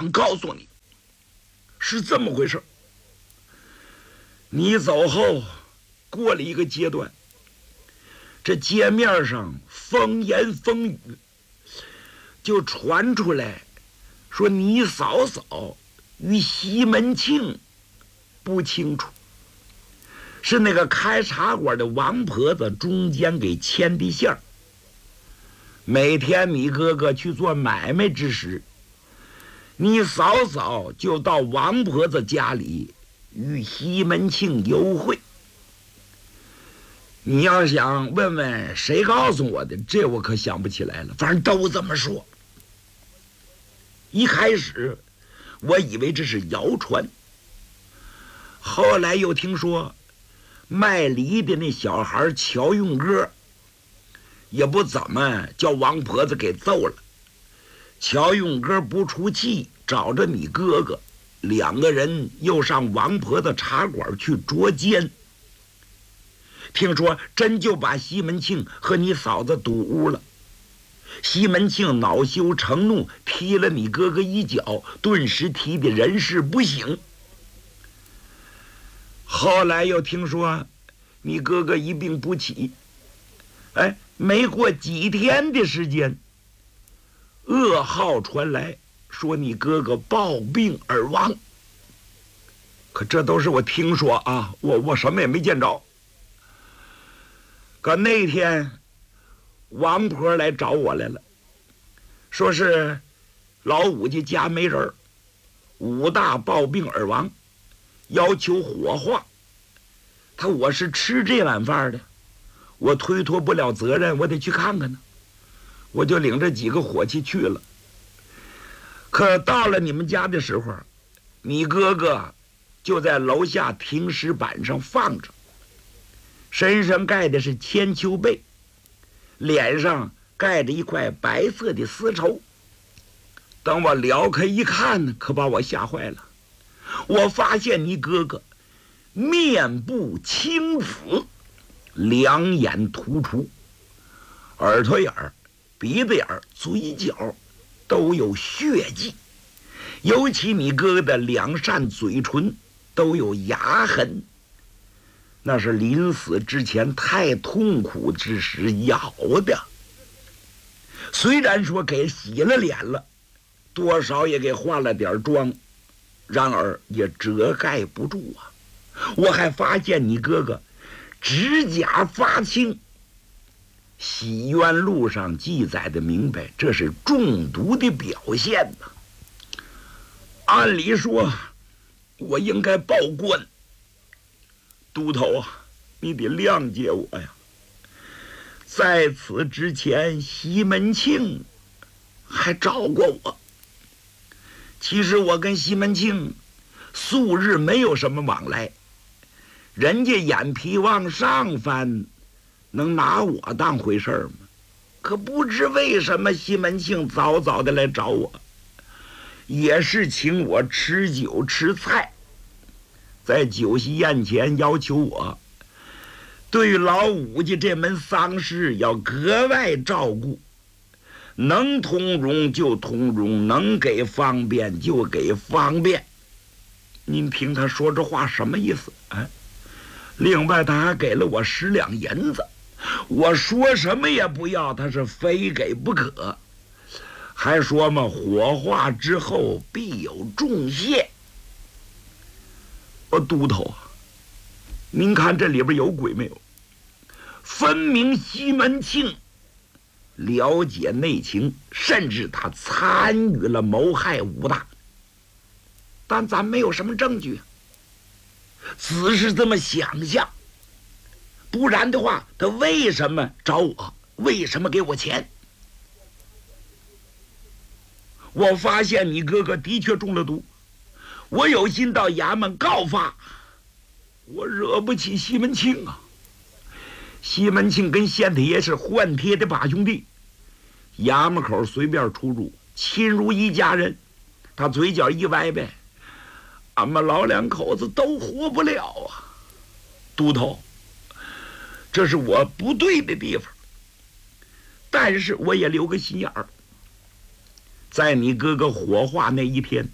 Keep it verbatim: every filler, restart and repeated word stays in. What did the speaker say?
想告诉你，是这么回事。你走后过了一个阶段，这街面上风言风语就传出来，说你嫂嫂与西门庆不清楚，是那个开茶馆的王婆子中间给牵的线儿。每天你哥哥去做买卖之时，你嫂嫂就到王婆子家里与西门庆幽会。你要想问问谁告诉我的，这我可想不起来了，反正都这么说。一开始我以为这是谣传，后来又听说卖梨的那小孩乔用哥也不怎么叫王婆子给揍了，乔用哥不出气，找着你哥哥，两个人又上王婆子茶馆去捉奸。听说真就把西门庆和你嫂子堵屋了，西门庆恼羞成怒，踢了你哥哥一脚，顿时踢得人事不省。后来又听说你哥哥一病不起，哎，没过几天的时间，噩耗传来，说你哥哥暴病而亡。可这都是我听说啊，我我什么也没见着。可那天王婆来找我来了，说是老五家家没人，武大暴病而亡，要求火化。他我是吃这碗饭的，我推脱不了责任，我得去看看呢。我就领着几个伙计去了。可到了你们家的时候，你哥哥就在楼下停尸板上放着，身上盖的是千秋被，脸上盖着一块白色的丝绸。等我撩开一看，可把我吓坏了。我发现你哥哥面部青紫，两眼突出，耳朵眼儿、鼻子眼儿、嘴角都有血迹，尤其你哥哥的两扇嘴唇都有牙痕，那是临死之前太痛苦之时咬的。虽然说给洗了脸了，多少也给化了点妆，然而也遮盖不住啊。我还发现你哥哥指甲发青，洗冤录上记载的明白，这是中毒的表现呢。按理说我应该报官，都头啊，你得谅解我呀。在此之前，西门庆还找过我。其实我跟西门庆素日没有什么往来，人家眼皮往上翻，能拿我当回事吗？可不知为什么西门庆早早的来找我，也是请我吃酒吃菜，在酒席宴前要求我对于老五家这门丧事要格外照顾，能通融就通融，能给方便就给方便。您听他说这话什么意思？哎，另外他还给了我十两银子，我说什么也不要，他是非给不可。还说嘛，火化之后必有重谢。我都头啊，您看这里边有鬼没有？分明西门庆了解内情，甚至他参与了谋害武大，但咱没有什么证据，只是这么想象。不然的话，他为什么找我？为什么给我钱？我发现你哥哥的确中了毒，我有心到衙门告发，我惹不起西门庆啊。西门庆跟县太爷是换帖的把兄弟，衙门口随便出入，亲如一家人。他嘴角一歪呗，俺们老两口子都活不了啊。都头，这是我不对的地方，但是我也留个心眼儿。在你哥哥火化那一天，